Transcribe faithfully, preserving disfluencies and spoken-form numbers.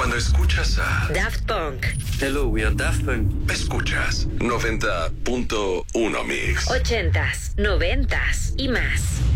Cuando escuchas a Daft Punk. Hello, we are Daft Punk. Escuchas noventa punto uno Mix. Ochentas, noventas y más.